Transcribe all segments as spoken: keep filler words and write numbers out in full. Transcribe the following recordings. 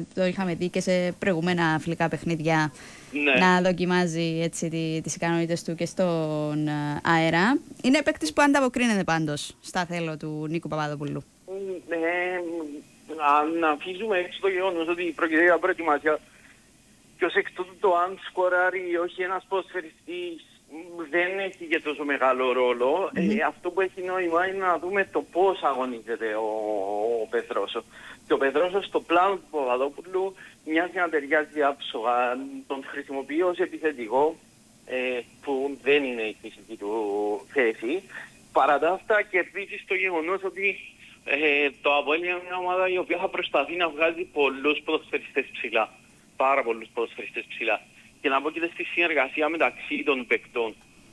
το είχαμε δει και σε προηγούμενα φιλικά παιχνίδια, ναι. να δοκιμάζει έτσι τις ικανότητες του και στον αέρα. Είναι παίκτης που ανταποκρίνεται πάντως στα θέλω του Νίκου Παπαδοπούλου. Ναι, αν αφήσουμε έξω το γεγονός ότι πρόκειται για προετοιμασία και ως εκ τούτου το αν σκοράρει ή όχι ένας ποδοσφαιριστής δεν έχει και τόσο μεγάλο ρόλο. Mm-hmm. Ε, αυτό που έχει νόημα είναι να δούμε το πώς αγωνίζεται ο, ο Πετρόσο. Και ο Πετρόσο στο πλάνο του Παπαδόπουλου μοιάζει να ταιριάζει άψογα. Τον χρησιμοποιεί ως επιθετικό, ε, που δεν είναι η φυσική του θέση. Παρά τα αυτά κερδίζει το γεγονός ότι ε, το ΑΠΟΕΛ είναι μια ομάδα η οποία θα προσπαθεί να βγάλει πολλούς ποδοσφαιριστές ψηλά. Πάρα πολλούς ποδοσφαιριστές ψηλά. Και να πω και στη συνεργασία μεταξύ των παικτών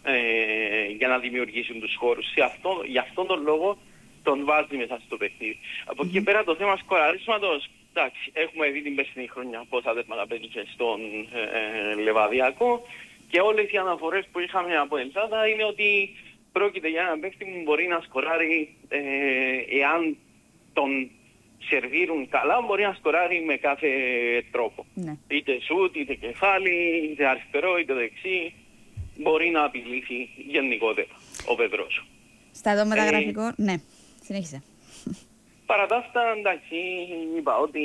ε, για να δημιουργήσουν τους χώρους. Σε αυτό, για αυτόν τον λόγο τον βάζει μέσα στο παιχνίδι. Από εκεί πέρα το θέμα σκοραρίσματος, εντάξει, έχουμε δει την περσινή χρονιά πόσα δέσματα πέτυχε στον ε, ε, Λεβαδιακό και όλες οι αναφορές που είχαμε από Ελλάδα είναι ότι πρόκειται για έναν παίκτη που μπορεί να σκοράρει ε, εάν τον σερβίρουν καλά, μπορεί να σκοράρει με κάθε τρόπο. Ναι. Είτε σούτ, είτε κεφάλι, είτε αριστερό, είτε δεξί. Μπορεί να απειλήσει γενικότερα ο Πετρός. Στα εδώ μεταγραφικό, ε, ναι. Συνέχισε. Παρά τα αυτά, εντάξει, είπα ότι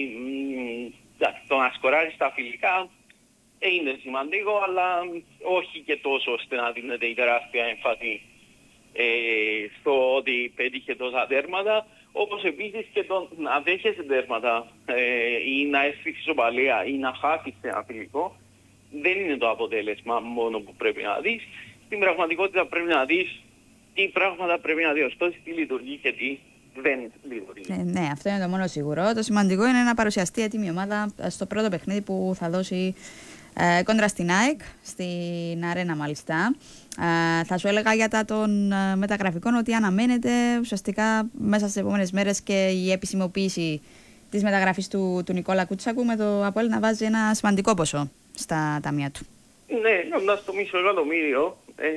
εντάξει, το να σκοράρει στα φιλικά είναι σημαντικό, αλλά όχι και τόσο ώστε να δίνεται η τεράστια έμφαση ε, στο ότι πέτυχε τόσα τέρματα. Όπως επίσης και το να δέχεσαι τέρματα ε, ή να έρθεις ισοπαλία ή να χάσεις ένα φιλικό δεν είναι το αποτέλεσμα μόνο που πρέπει να δεις. Στην πραγματικότητα πρέπει να δεις τι πράγματα πρέπει να διορθώσεις, τι λειτουργεί και τι δεν λειτουργεί. Ε, ναι, αυτό είναι το μόνο σίγουρο. Το σημαντικό είναι να παρουσιαστεί έτοιμη ομάδα στο πρώτο παιχνίδι που θα δώσει ε, κόντρα στην ΑΕΚ, στην Αρένα μάλιστα. Ε, θα σου έλεγα για τα των ε, μεταγραφικών ότι αναμένεται ουσιαστικά μέσα στις επόμενες μέρες και η επισημοποίηση της μεταγραφής του, του Νικόλα Κούτσακου με το ΑΠΟΕΛ να βάζει ένα σημαντικό ποσό στα ταμεία του. Ναι, κοντά στο μισό εκατομμύριο, ε,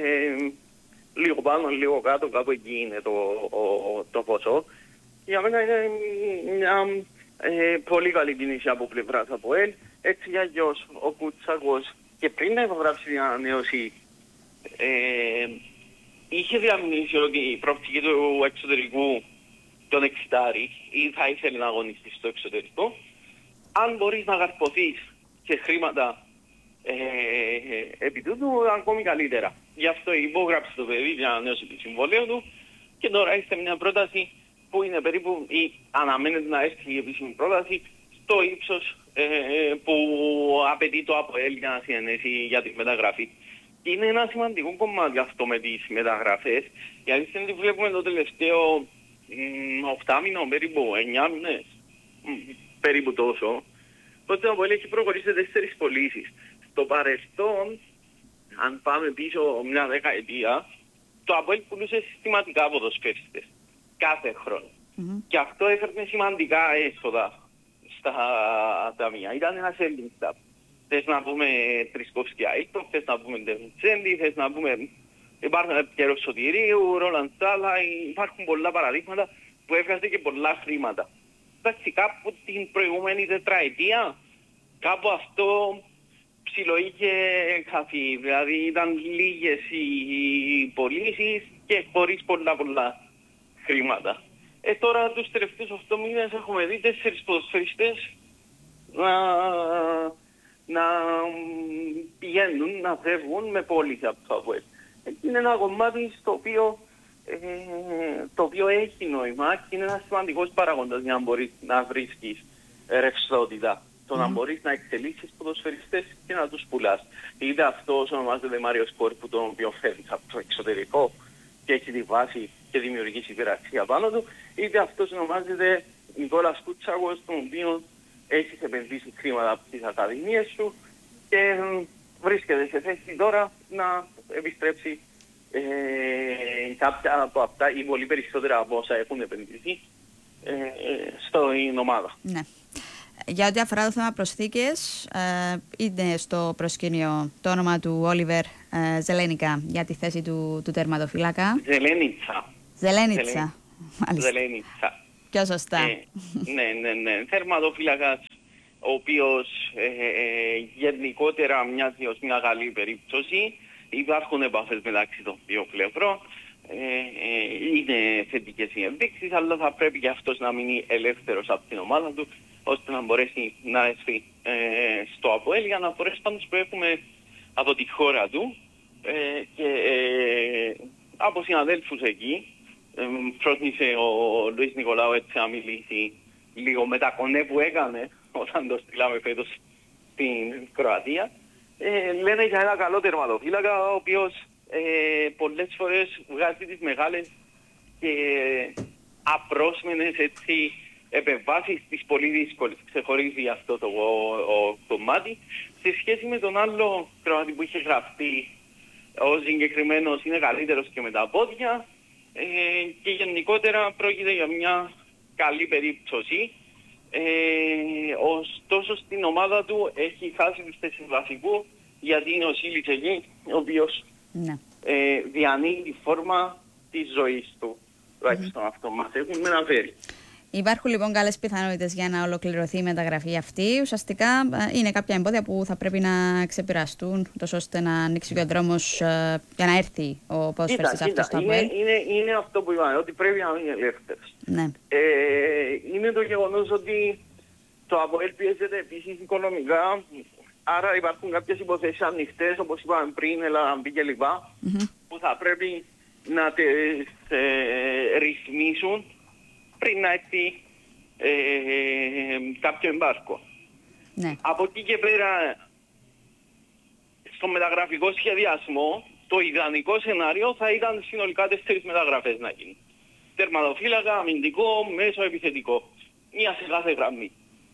λίγο πάνω, λίγο κάτω, κάπου εκεί είναι το, ο, το ποσό. Για μένα είναι μια ε, πολύ καλή κίνηση από πλευράς ΑΠΟΕΛ. Έτσι για γιος ο Κούτσακος και πριν να υπογράψει την ανανέωση ε, είχε διαμνήσει ότι η προοπτική του εξωτερικού τον εξητάρει ή θα ήθελε να αγωνιστεί στο εξωτερικό. Αν μπορείς να καρποθείς σε χρήματα ε, επί τούτου, ακόμη καλύτερα. Γι' αυτό υπόγραψε το παιδί για να ανανέωση το συμβόλαιο του και τώρα έχετε μια πρόταση που είναι περίπου ή αναμένεται να έρθει η επίσημη πρόταση στο ύψος ε, που απαιτεί το ΑΠΟΕΛ για να συνενέσει για τη μεταγραφή. Είναι ένα σημαντικό κομμάτι αυτό με τις μεταγραφές, γιατί δεν βλέπουμε το τελευταίο οκτώ μήνο, περίπου εννιά μήνες, περίπου τόσο, ότι το ΑΠΟΕΛ έχει προχωρήσει σε τέσσερις πωλήσεις. Στο παρελθόν, αν πάμε πίσω μια δεκαετία, το ΑΠΟΕΛ πουλούσε συστηματικά ποδοσφαιριστές, κάθε χρόνο. Mm-hmm. Και αυτό έφερνε σημαντικά έσοδα στα ταμεία. Ήταν ένα selling stop. Θες να πούμε Τρισκόφσκι Αίλτο, θες να πούμε Ντεβουτσέντι, θες να πούμε υπάρχουν Πιέρο Σωτηρίου, Ρόλαντ Σάλα, υπάρχουν πολλά παραδείγματα που έβγαζε και πολλά χρήματα. Εντάξει, κάπου την προηγούμενη τετραετία, κάπου αυτό ψηλό είχε χαθεί. Δηλαδή ήταν λίγες οι πωλήσεις και χωρίς πολλά πολλά χρήματα. Ε, τώρα τους τελευταίους οκτώ μήνες έχουμε δει τέσσερις ποδοσφαιριστές να, να πηγαίνουν, να φεύγουν με πώληση από το ΑΠΟΕΛ. Είναι ένα κομμάτι στο οποίο, ε, το οποίο έχει νόημα και είναι ένας σημαντικός παραγόντας για να μπορείς να βρίσκεις ρευστότητα. Το mm. να μπορείς να εξελίξεις ποδοσφαιριστές και να τους πουλάς. Είτε αυτός ονομάζεται Μάριο Σκόρ που τον οποίο φέρνεις από το εξωτερικό και έχει τη βάση και δημιουργήσει υπεραξία πάνω του, είτε αυτός ονομάζεται Νικόλας Κούτσακος, τον οποίο έχεις επενδύσει χρήματα από τις ακαδημίες σου και βρίσκεται σε θέση τώρα να επιστρέψει ε, κάποια από αυτά ή πολύ περισσότερα από όσα έχουν επενδυθεί ε, ε, στην ομάδα. Ναι. Για ό,τι αφορά το θέμα προσθήκες, ε, είναι στο προσκήνιο το όνομα του Όλιβερ ε, Ζελένικα για τη θέση του, του τερματοφύλακα. Ζελένιτσα. Ζελένιτσα. Ζελένιτσα. Πιο σωστά. Ε, ναι, ναι, ναι. Τερματοφύλακας ο οποίος ε, ε, γενικότερα μοιάζει ως μια καλή περίπτωση. Υπάρχουν επαφές μεταξύ των δύο πλευρών. Ε, ε, είναι θετικές οι ενδείξεις, αλλά θα πρέπει και αυτός να μείνει ελεύθερος από την ομάδα του, ώστε να μπορέσει να έρθει ε, στο ΑΠΟΕΛ για να μπορέσει πάντως που έχουμε από τη χώρα του ε, και ε, από συναδέλφους εκεί. Ε, πρότεινε ο Λουίς Νικολάου έτσι να μιλήσει λίγο με τα κονέ που έκανε όταν το στείλαμε φέτος στην Κροατία. Ε, λένε για ένα καλό τερματοφύλακα, ο οποίος ε, πολλές φορές βγάζει τις μεγάλες και απρόσμενες έτσι επεμβάσεις τις πολύ δύσκολες. Ξεχωρίζει αυτό το ο, ο, κομμάτι. Σε σχέση με τον άλλο Κροάτη που είχε γραφτεί, ο συγκεκριμένος είναι καλύτερος και με τα πόδια ε, και γενικότερα πρόκειται για μια καλή περίπτωση. Ε, ωστόσο στην ομάδα του έχει χάσει τις θέσεις βασικού, γιατί είναι ο Σίλης εκεί, ο οποίος ναι. ε, διανύει τη φόρμα της ζωής του. Τουλάχιστον mm-hmm. αυτό μας έχουν αναφέρει. Υπάρχουν λοιπόν καλές πιθανότητες για να ολοκληρωθεί η μεταγραφή αυτή. Ουσιαστικά είναι κάποια εμπόδια που θα πρέπει να ξεπεραστούν, τόσο ώστε να ανοίξει και ο δρόμος ε, για να έρθει ο ποδοσφαιριστής αυτός στο ΑΠΟΕΛ. Είναι, είναι, είναι αυτό που είπαμε, ότι πρέπει να είναι ελεύθερος. Ναι. Ε, είναι το γεγονός ότι το ΑΠΟΕΛ πιέζεται επίσης οικονομικά, άρα υπάρχουν κάποιες υποθέσεις ανοιχτές, όπως είπαμε πριν, Ελλάδα και λοιπά, mm-hmm. που θα πρέπει να τις ε, ρυθμίσουν πριν να έρθει ε, ε, κάποιο εμπάρκο. Ναι. Από εκεί και πέρα, στο μεταγραφικό σχεδιασμό, το ιδανικό σενάριο θα ήταν συνολικά τέσσερις μεταγραφές να γίνει. Τερματοφύλακα, αμυντικό, μέσο επιθετικό. Μία σε κάθε γραμμή.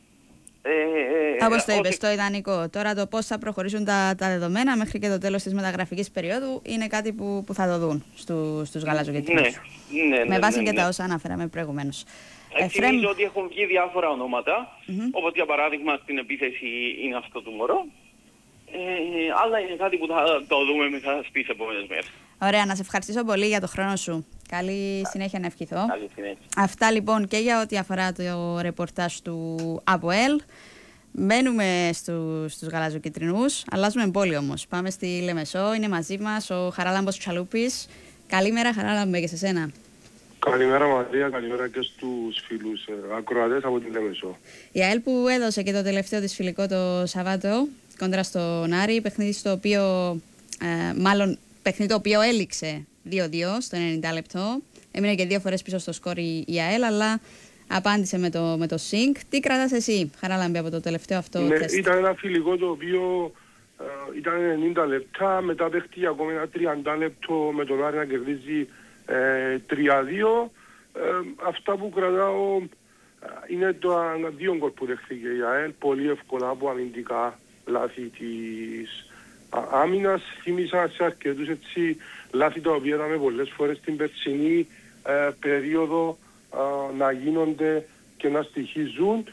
Ε, Όπως το είπες, όχι... το ιδανικό. Τώρα το πώς θα προχωρήσουν τα, τα δεδομένα μέχρι και το τέλος της μεταγραφικής περίοδου είναι κάτι που, που θα το δουν στου, στους γαλαζοκίτρινους. Ναι, ναι, ναι, με βάση ναι, ναι, και ναι. τα όσα αναφέραμε προηγουμένως. Εξηγήσω Εφρέμ... ότι έχουν βγει διάφορα ονόματα, mm-hmm. όπως για παράδειγμα στην επίθεση είναι αυτό του Μωρό. Ε, αλλά είναι κάτι που θα το δούμε μέσα στις επόμενες μέρες. Ωραία, να σε ευχαριστήσω πολύ για το χρόνο σου. Καλή συνέχεια να ευχηθώ. Καλή συνέχεια. Αυτά λοιπόν και για ό,τι αφορά το ρεπορτάζ του ΑΠΟΕΛ. Μένουμε στους, στους γαλαζοκίτρινους, αλλάζουμε πόλη όμως. Πάμε στη Λεμεσό, είναι μαζί μας ο Χαράλαμπος Τσαλούπης. Καλημέρα Χαράλαμπε και σε σένα. Καλημέρα Μαρία, καλημέρα και στους φίλους ε, ακροατές από τη Λεμεσό. Η ΑΕΛ που έδωσε και το τελευταίο της φιλικό το Σαββάτο κόντρα στον Άρη, παιχνίδι στο οποίο, ε, μάλλον παιχνίδι το οποίο έληξε δύο δύο στο ενενήντα λεπτό. Έμεινε και δύο φορές πίσω στο σκορ η ΑΕΛ, αλλά απάντησε με το, με το ΣΥΝΚ. Τι κρατάς εσύ, Χαράλαμπη, από το τελευταίο αυτό ναι, τεστ? Ήταν ένα φιλικό το οποίο ε, ήταν ενενήντα λεπτά, μετά παίχτηκε ακόμα ένα τριάντα λεπτό με τον Άρη να κερδίζει ε, τρία δύο. Ε, αυτά που κρατάω ε, είναι το δύο γκολ που δέχθηκε η ΑΕΛ, πολύ εύκολα από αμυντικά λάθη της α, άμυνας. Θύμισα σε αρκετούς έτσι λάθη τα οποία είδαμε πολλές φορές στην περσινή ε, περίοδο ε, να γίνονται και να στοιχίζουν.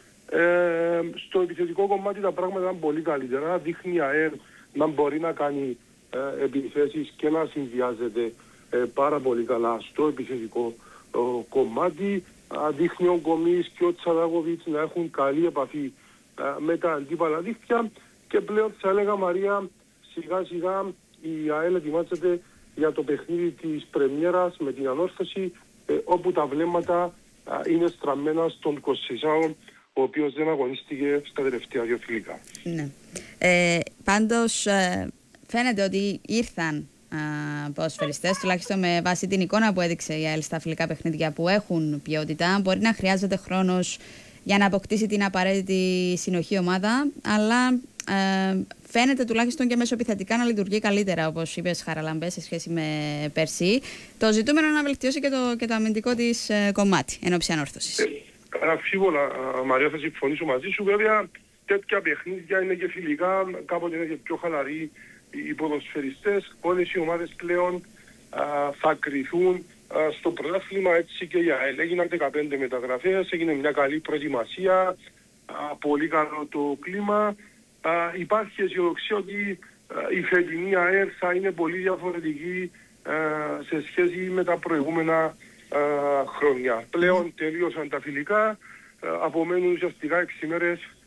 Ε, στο επιθετικό κομμάτι τα πράγματα ήταν πολύ καλύτερα. Δείχνει η ΑΕΛ να μπορεί να κάνει ε, επιθέσεις και να συνδυάζεται ε, πάρα πολύ καλά στο επιθετικό ε, κομμάτι. Ε, δείχνει ο Γκομής και ο Τσαλάκοβιτς να έχουν καλή επαφή ε, με τα αντίπαλα δίχτυα και πλέον θα έλεγα Μαρία σιγά σιγά η ΑΕΛ ετοιμάζεται για το παιχνίδι της πρεμιέρας με την Ανόρθωση ε, όπου τα βλέμματα ε, είναι στραμμένα στον Κωσσισάο, ο οποίος δεν αγωνίστηκε στα τελευταία δύο φιλικά. Ναι. Ε, πάντως ε, φαίνεται ότι ήρθαν ποδοσφαιριστές, τουλάχιστον με βάση την εικόνα που έδειξε η ΑΕΛ στα φιλικά παιχνίδια που έχουν ποιότητα. Μπορεί να χρειάζεται χρόνος για να αποκτήσει την απαραίτητη συνοχή ομάδα, αλλά ε, φαίνεται τουλάχιστον και μεσοεπιθετικά να λειτουργεί καλύτερα, όπως είπες Χαραλαμπέ, σε σχέση με πέρσι. Το ζητούμενο είναι να βελτιώσει και το, και το αμυντικό της ε, κομμάτι εν ώψη ανόρθωσης. Ε, Αμφίβολα, Μαρία, θα συμφωνήσω μαζί σου. Βέβαια, τέτοια παιχνίδια είναι και φιλικά, κάποτε είναι και πιο χαλαροί οι ποδοσφαιριστές. Όλες οι ομάδες πλέον α, θα κρυθούν α, στο πρωτάθλημα, έτσι και η ΑΕΛ. Έγιναν δεκαπέντε μεταγραφές, έγινε μια καλή προετοιμασία, α, πολύ καλό το κλίμα. Α, υπάρχει αισιοδοξία ότι α, η φετινή ΑΕΛ θα είναι πολύ διαφορετική α, σε σχέση με τα προηγούμενα Uh, χρόνια. Πλέον τελείωσαν τα φιλικά, uh, απομένουν ουσιαστικά έξι μέρες